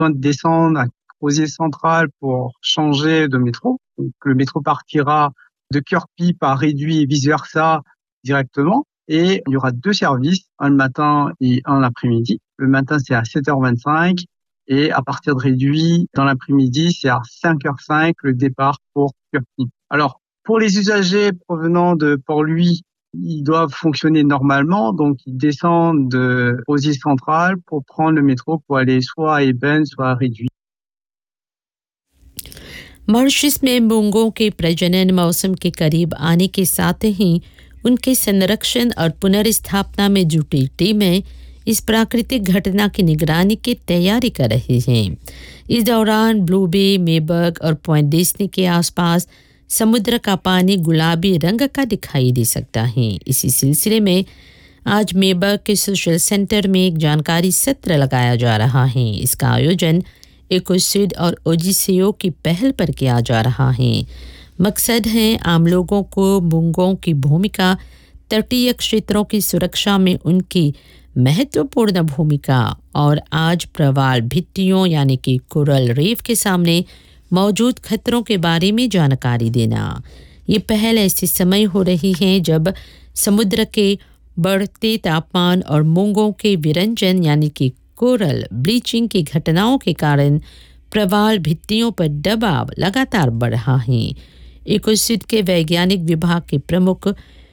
besoin de descendre à Rosier Central pour changer de métro. Donc, le métro partira de Curpy par Réduit et vice-versa directement. Et il y aura 2 services, un le matin et un l'après-midi. Le matin, c'est à 7h25 et à partir de Réduit, dans l'après-midi, c'est à 5h05 le départ pour Curpy. Alors, pour les usagers provenant de Port-Louis, ils doivent fonctionner normalement, donc ils descendent de Rosier Central pour prendre le métro pour aller soit à Eben, soit à Réduit. Mauritius में मूंगों के प्रजनन मौसम के करीब आने के साथ ही उनके संरक्षण और पुनर्स्थापना में जुटी टीमें इस प्राकृतिक घटना की निगरानी की तैयारी कर रही हैं। इस दौरान ब्लू बे, मेबर्ग और पॉइंट डिस्नी के आसपास समुद्र का पानी गुलाबी रंग का दिखाई दे सकता है। इसी सिलसिले में आज मेबर्ग के सोशल सेंटर में एक जानकारी सत्र लगाया जा रहा है। इसका आयोजन इकोसिड और ओजिसेओ की पहल पर किया जा रहा है। मकसद है आम लोगों को मूंगों की भूमिका, तटीय क्षेत्रों की सुरक्षा में उनकी महत्वपूर्ण भूमिका और आज प्रवाल भित्तियों यानी कि कोरल रीफ के सामने मौजूद खतरों के बारे में जानकारी देना। ये पहल ऐसे समय हो रही है जब समुद्र के बढ़ते तापमान और मूंगों के विरंजन यानी कि कोरल ब्लीचिंग की घटनाओं के कारण प्रवाल भित्तियों पर दबाव लगातार बढ़ रहा है। इकोसिड के वैज्ञानिक विभाग के प्रमुख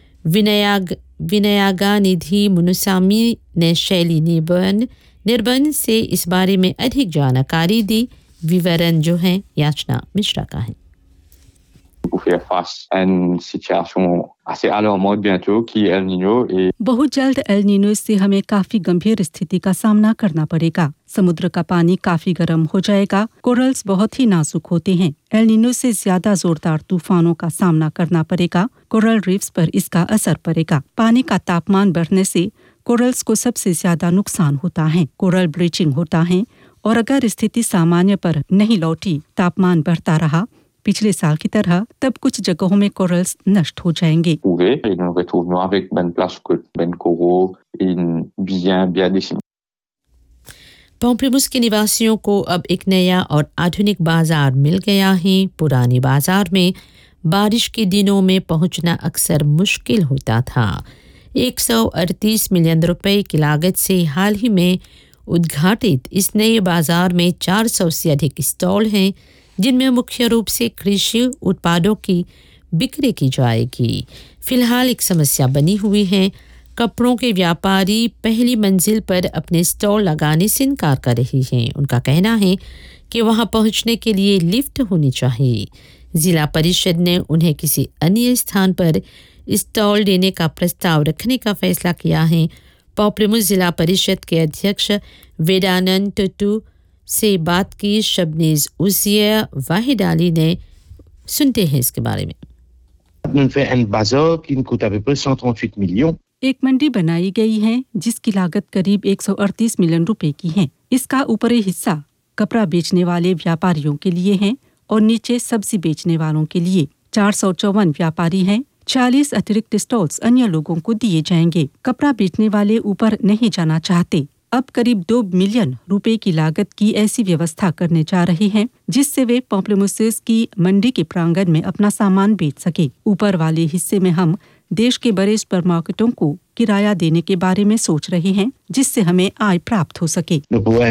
विनयागा निधि मुनुसामी ने शैली निर्बन से इस बारे में अधिक जानकारी दी। विवरण जो है याचना मिश्रा का है। Pour faire face à une situation assez alarmante bientôt qui est El Niño et बहुत जल्द एल नीनो से हमें काफी गंभीर स्थिति का सामना करना पड़ेगा। समुद्र का पानी काफी गर्म हो जाएगा। कोरल्स बहुत ही नाजुक होते हैं। एल नीनो से ज्यादा जोरदार तूफानों का सामना करना पड़ेगा। कोरल रीफ्स पर इसका असर पड़ेगा। पानी का तापमान बढ़ने से कोरल्स को सबसे ज्यादा नुकसान होता है। कोरल ब्लीचिंग होता है और अगर स्थिति सामान्य पर नहीं लौटी, तापमान बढ़ता रहा पिछले साल की तरह, तब कुछ जगहों में कोरल्स नष्ट हो जाएंगे। पॉम्प्लीमूस के निवासियों को अब एक नया और आधुनिक बाजार मिल गया है। पुराने बाजार में बारिश के दिनों में पहुंचना अक्सर मुश्किल होता था। 138 मिलियन रुपए की लागत से हाल ही में उद्घाटित इस नए बाजार में 400 से अधिक स्टॉल हैं, जिनमें मुख्य रूप से कृषि उत्पादों की बिक्री की जाएगी। फिलहाल एक समस्या बनी हुई है। कपड़ों के व्यापारी पहली मंजिल पर अपने स्टॉल लगाने से इनकार कर रही हैं। उनका कहना है कि वहां पहुंचने के लिए लिफ्ट होनी चाहिए। जिला परिषद ने उन्हें किसी अन्य स्थान पर स्टॉल देने का प्रस्ताव रखने का फैसला किया है। पॉम्प्लीमूस जिला परिषद के अध्यक्ष वेदानंद टुटू से बात की शबनीज उसिया वाहिद अली ने। सुनते हैं इसके बारे में। एक मंडी बनाई गई है जिसकी लागत करीब 138 मिलियन रुपए की है। इसका ऊपरी हिस्सा कपड़ा बेचने वाले व्यापारियों के लिए है और नीचे सब्जी बेचने वालों के लिए। 454 व्यापारी हैं। 40 अतिरिक्त स्टॉल्स अन्य लोगों को दिए जाएंगे। कपड़ा बेचने वाले ऊपर नहीं जाना चाहते। अब करीब 2 मिलियन रुपए की लागत की ऐसी व्यवस्था करने जा रहे हैं जिससे वे पॉम्प्लीमूस की मंडी के प्रांगण में अपना सामान बेच सके। ऊपर वाले हिस्से में हम देश के बड़े सुपरमार्केटों को किराया देने के बारे में सोच रहे हैं जिससे हमें आय प्राप्त हो सके।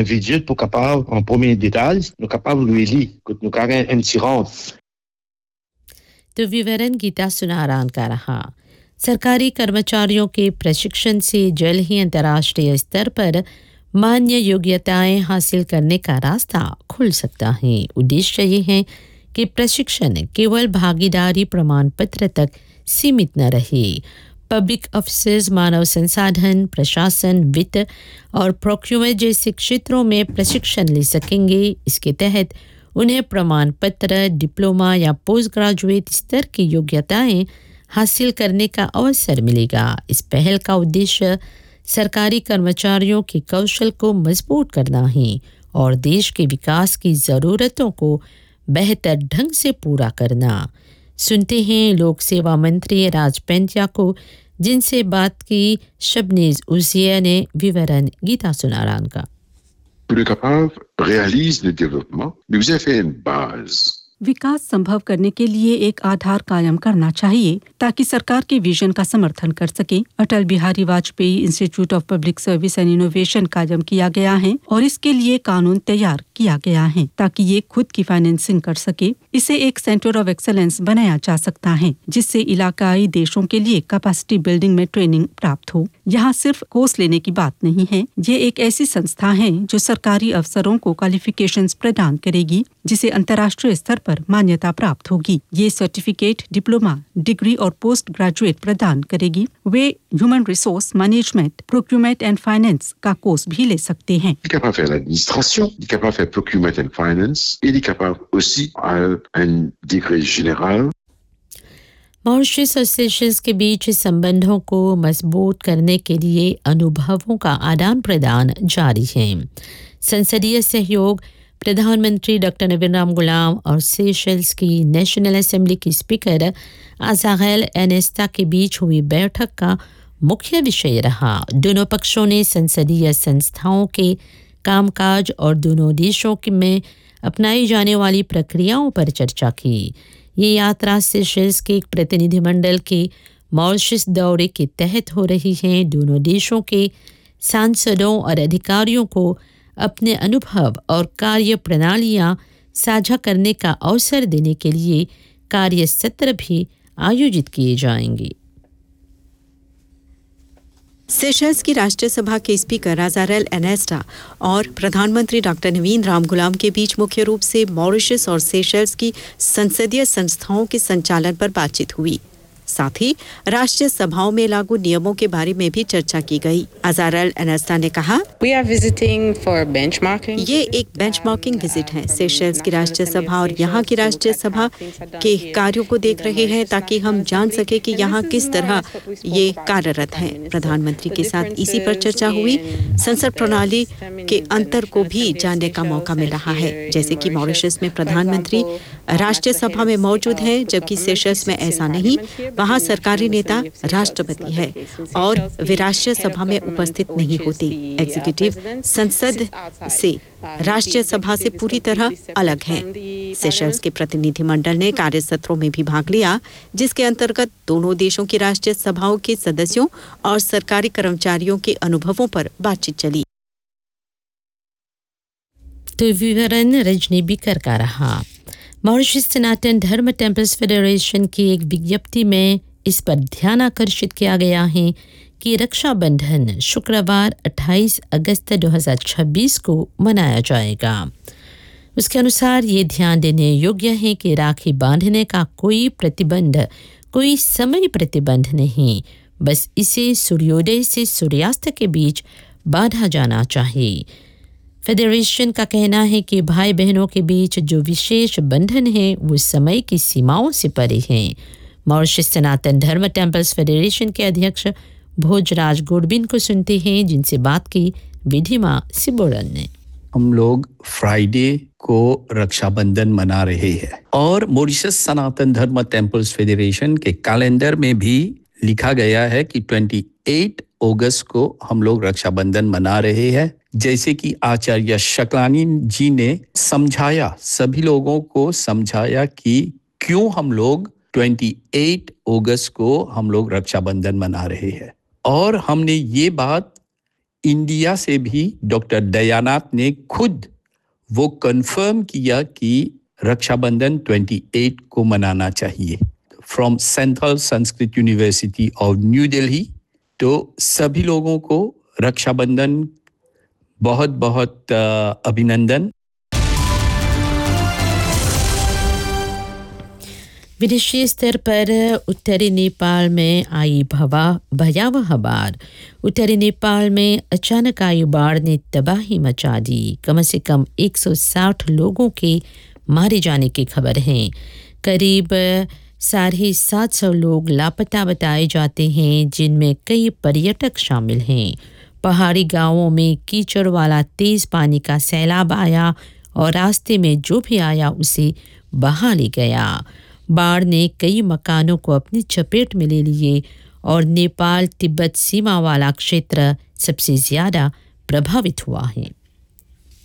तो विवरण गीता सुनारान का रहा। सरकारी कर्मचारियों के प्रशिक्षण से जल्द ही अंतर्राष्ट्रीय स्तर पर मान्य योग्यताएं हासिल करने का रास्ता खुल सकता है। उद्देश्य ये है कि प्रशिक्षण केवल भागीदारी प्रमाण पत्र तक सीमित न रहे। पब्लिक ऑफिसर्स मानव संसाधन, प्रशासन, वित्त और प्रोक्योरमेंट जैसे क्षेत्रों में प्रशिक्षण ले सकेंगे। इसके तहत उन्हें प्रमाण पत्र, डिप्लोमा या पोस्ट ग्रेजुएट स्तर की योग्यताएं हासिल करने का अवसर मिलेगा। इस पहल का उद्देश्य सरकारी कर्मचारियों के कौशल को मजबूत करना है और देश के विकास की ज़रूरतों को बेहतर ढंग से पूरा करना। सुनते हैं लोक सेवा मंत्री राज पेंटिया को, जिनसे बात की शबनीज उजिया ने। विवरण गीता सुनारान का। Tous les capables réalisent le développement, mais vous avez fait une base. विकास संभव करने के लिए एक आधार कायम करना चाहिए ताकि सरकार के विजन का समर्थन कर सके। Atal Bihari Vajpayee institute of public service and innovation कायम किया गया है और इसके लिए कानून तैयार किया गया है ताकि ये खुद की फाइनेंसिंग कर सके। इसे एक सेंटर ऑफ एक्सेलेंस बनाया जा सकता है जिससे इलाकाई देशों के लिए कैपेसिटी बिल्डिंग में ट्रेनिंग प्राप्त हो। यहाँ सिर्फ कोर्स लेने की बात नहीं है, ये एक ऐसी संस्था है जो सरकारी अफसरों को क्वालिफिकेशंस प्रदान करेगी जिसे अंतर्राष्ट्रीय स्तर पर मान्यता प्राप्त होगी। ये सर्टिफिकेट, डिप्लोमा, डिग्री और पोस्ट ग्रेजुएट प्रदान करेगी। वे human resource management, procurement and finance का कोर्स भी ले सकते हैं। Il est capable de faire l'administration, il est capable de faire procurement and finance, il est capable aussi à un degré général. Mauritius और Seychelles के बीच संबंधों को मजबूत करने के लिए अनुभवों का आदान प्रदान जारी है। संसदीय सहयोग प्रधानमंत्री डॉक्टर नवीन राम गुलाम और सेशल्स की नेशनल असेंबली की स्पीकर आज़ागेल एनेस्टा के बीच हुई बैठक का मुख्य विषय रहा। दोनों पक्षों ने संसदीय संस्थाओं के कामकाज और दोनों देशों में अपनाई जाने वाली प्रक्रियाओं पर चर्चा की। ये यात्रा सेशल्स के एक प्रतिनिधिमंडल के मॉरिशस दौरे के तहत हो रही है। दोनों देशों के सांसदों और अधिकारियों को अपने अनुभव और कार्य प्रणालियां साझा करने का अवसर देने के लिए कार्य सत्र भी आयोजित किए जाएंगे। सेशल्स की राष्ट्रीय सभा के स्पीकर आज़ागेल एनेस्टा और प्रधानमंत्री डॉक्टर नवीन राम गुलाम के बीच मुख्य रूप से मॉरिशस और सेशल्स की संसदीय संस्थाओं के संचालन पर बातचीत हुई। साथ ही राष्ट्रीय सभाओं में लागू नियमों के बारे में भी चर्चा की गई। आज़ागेल एनेस्टा ने कहा, ये एक बेंचमार्किंग विजिट है। सेशल्स की राष्ट्रीय सभा और यहाँ की राष्ट्रीय सभा के कार्यों को देख रहे हैं ताकि हम जान सके कि यहाँ किस तरह ये कार्यरत हैं। प्रधानमंत्री के साथ इसी पर चर्चा हुई। संसद प्रणाली के अंतर को भी जानने का मौका मिल रहा है, जैसे कि मॉरिशस में प्रधानमंत्री राष्ट्रीय सभा में मौजूद है जबकि सेशल्स में ऐसा नहीं। वहाँ सरकारी नेता राष्ट्रपति है और वे राष्ट्रीय सभा में उपस्थित नहीं होते। एग्जीक्यूटिव संसद से राष्ट्रीय सभा से पूरी तरह अलग है। सेशल्स के प्रतिनिधिमंडल ने कार्यसत्रों में भी भाग लिया जिसके अंतर्गत दोनों देशों की राष्ट्रीय सभाओं के सदस्यों और सरकारी कर्मचारियों के अनुभवों पर बातचीत चली। तो विवरण रजनी बिकर का रहा। मॉरिशस सनातन धर्म टेम्पल्स फेडरेशन की एक विज्ञप्ति में इस पर ध्यान आकर्षित किया गया है कि रक्षाबंधन शुक्रवार 28 अगस्त 2026 को मनाया जाएगा। उसके अनुसार ये ध्यान देने योग्य है कि राखी बांधने का कोई प्रतिबंध, कोई समय प्रतिबंध नहीं, बस इसे सूर्योदय से सूर्यास्त के बीच बांधा जाना चाहिए। फेडरेशन का कहना है कि भाई बहनों के बीच जो विशेष बंधन है वो समय की सीमाओं से परे हैं। मॉरिशस सनातन धर्म टेम्पल्स फेडरेशन के अध्यक्ष भोजराज गोडबिन को सुनते हैं जिनसे बात की विधिमा सिबोड़न ने। हम लोग फ्राइडे को रक्षाबंधन मना रहे हैं और मॉरिशस सनातन धर्म टेम्पल्स फेडरेशन के कैलेंडर में भी लिखा गया है कि 28 अगस्त को हम लोग रक्षाबंधन मना रहे हैं। जैसे कि आचार्य शकलानी जी ने समझाया, सभी लोगों को समझाया कि क्यों हम लोग 28 अगस्त को हम लोग रक्षाबंधन मना रहे हैं। और हमने ये बात इंडिया से भी डॉक्टर दयानाथ ने खुद वो कंफर्म किया कि रक्षाबंधन 28 को मनाना चाहिए from central Sanskrit university of new Delhi. तो सभी लोगों को रक्षाबंधन बहुत बहुत अभिनंदन। विदेशी स्तर पर उत्तरी नेपाल में आई भयावह बाढ़। उत्तरी नेपाल में अचानक आई बाढ़ ने तबाही मचा दी। कम से कम 160 लोगों के मारे जाने की खबर है। करीब 750 लोग लापता बताए जाते हैं जिनमें कई पर्यटक शामिल हैं। पहाड़ी गांवों में कीचड़ वाला तेज पानी का सैलाब आया और रास्ते में जो भी आया उसे बहा ले गया। बाढ़ ने कई मकानों को अपनी चपेट में ले लिए और नेपाल तिब्बत सीमा वाला क्षेत्र सबसे ज्यादा प्रभावित हुआ है।